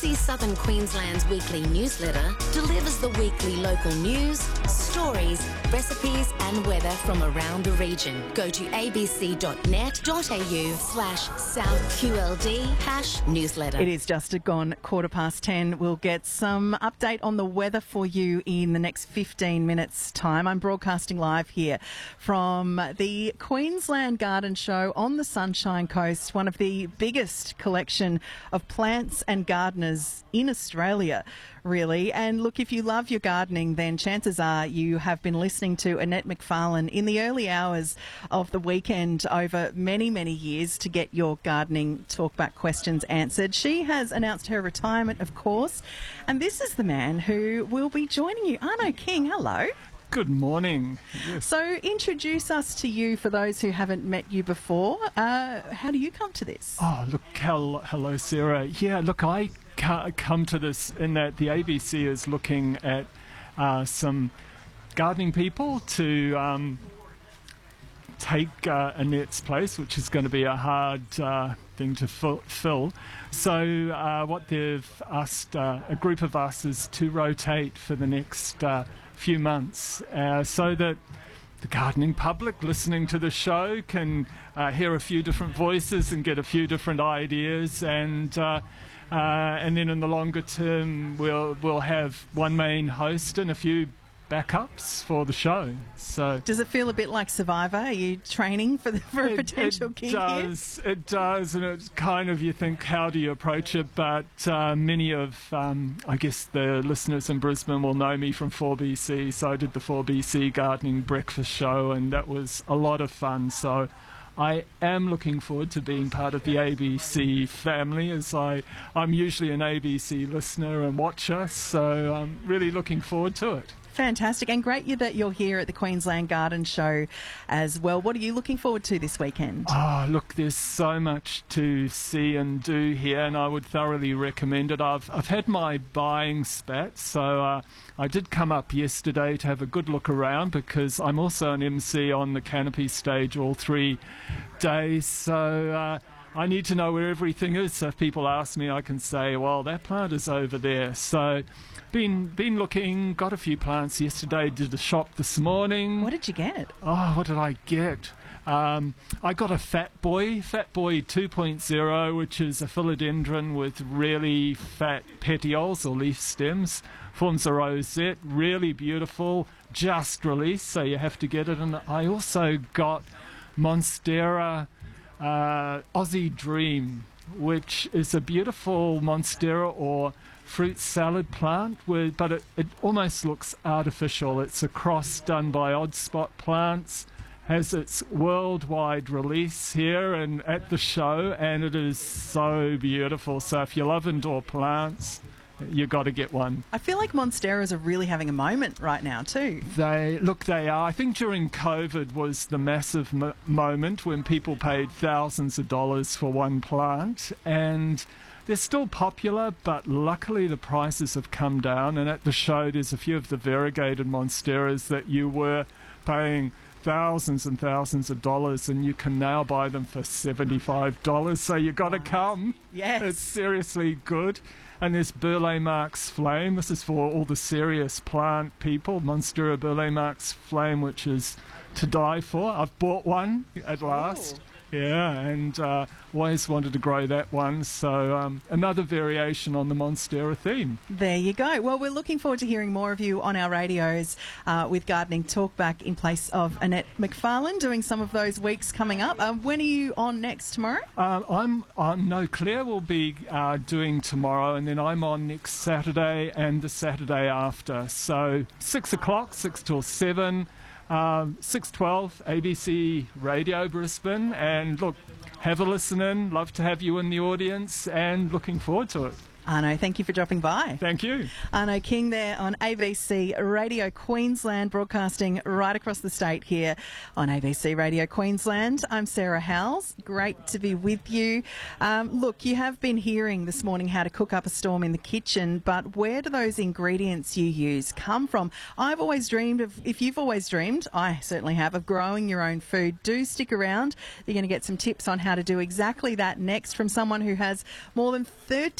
ABC Southern Queensland's weekly newsletter delivers the weekly local news, stories, recipes and weather from around the region. Go to abc.net.au/SouthQLD #newsletter. It is just gone 10:15. We'll get some update on the weather for you in the next 15 minutes' time. I'm broadcasting live here from the Queensland Garden Show on the Sunshine Coast, one of the biggest collection of plants and gardeners in Australia, really. And look, if you love your gardening, then chances are you have been listening to Annette McFarlane in the early hours of the weekend over many, many years to get your gardening talkback questions answered. She has announced her retirement, of course, and this is the man who will be joining you. Arno King, hello. Good morning. Yes. So introduce us to you for those who haven't met you before. How do you come to this? Oh, look, hello, Sarah. Yeah, look, I come to this in that the ABC is looking at some gardening people to take Annette's place, which is going to be a hard thing to fill. So what they've asked a group of us is to rotate for the next few months so that the gardening public listening to the show can hear a few different voices and get a few different ideas, and then in the longer term we'll have one main host and a few backups for the show. So does it feel a bit like Survivor? Are you training for a potential gig here? It does, and it's kind of, you think, how do you approach it? But many of, I guess, the listeners in Brisbane will know me from 4BC. So I did the 4BC Gardening Breakfast Show, and that was a lot of fun. So I am looking forward to being part of the ABC family, as I'm usually an ABC listener and watcher. So I'm really looking forward to it. Fantastic, and great that you're here at the Queensland Garden Show as well. What are you looking forward to this weekend? Oh, look, there's so much to see and do here, and I would thoroughly recommend it. I've had my buying spat, so I did come up yesterday to have a good look around because I'm also an MC on the Canopy stage all 3 days, so I need to know where everything is. So if people ask me, I can say, well, that plant is over there. So been looking, got a few plants yesterday, did a shop this morning. What did you get? Oh, what did I get? I got a Fat Boy 2.0, which is a philodendron with really fat petioles or leaf stems. Forms a rosette, really beautiful, just released, so you have to get it. And I also got Monstera Aussie Dream, which is a beautiful Monstera or fruit salad plant, but it almost looks artificial. It's a cross done by Odd Spot Plants, has its worldwide release here and at the show, and it is so beautiful. So if you love indoor plants, you got to get one. I feel like Monsteras are really having a moment right now too. They are. I think during COVID was the massive moment when people paid thousands of dollars for one plant, and they're still popular, but luckily the prices have come down, and at the show there's a few of the variegated Monsteras that you were paying thousands and thousands of dollars, and you can now buy them for $75, so you got to come. Yes. It's seriously good. And there's Burle Marx Flame. This is for all the serious plant people. Monstera Burle Marx Flame, which is to die for. I've bought one at last. Ooh. Yeah, and always wanted to grow that one. So another variation on the Monstera theme. There you go. Well, we're looking forward to hearing more of you on our radios with Gardening Talkback in place of Annette McFarlane, doing some of those weeks coming up. When are you on next, tomorrow? Claire will be doing tomorrow, and then I'm on next Saturday and the Saturday after. So 6 o'clock, 6 till 7. 6:12 ABC Radio Brisbane, and look, have a listen in. Love to have you in the audience, and looking forward to it. Arno, thank you for dropping by. Thank you. Arno King there on ABC Radio Queensland, broadcasting right across the state here on ABC Radio Queensland. I'm Sarah Howells. Great to be with you. Look, you have been hearing this morning how to cook up a storm in the kitchen, but where do those ingredients you use come from? I've always dreamed of, if you've always dreamed, I certainly have, of growing your own food. Do stick around. You're going to get some tips on how to do exactly that next from someone who has more than 30